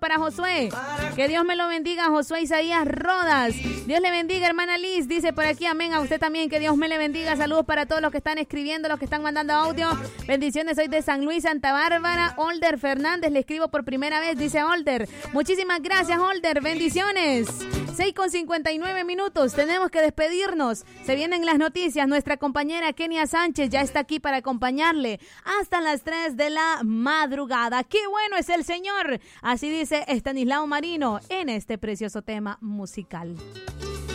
para Josué. Que Dios me lo bendiga, Josué Isaías Rodas. Dios le bendiga, hermana Liz. Dice por aquí, amén. A usted también, que Dios me le bendiga. Saludos para todos los que están escribiendo, los que están mandando audio. Bendiciones, soy de San Luis, Santa Bárbara. Older Fernández, le escribo por primera vez, dice Older. Muchísimas gracias, Older. Bendiciones. 6:59. Tenemos que despedirnos. Se vienen las noticias. Nuestra compañera Kenia Sánchez ya está aquí para acompañarle hasta las 3 de la madrugada. ¡Qué bueno es el Señor! Así dice Estanislao Marino en este precioso tema musical.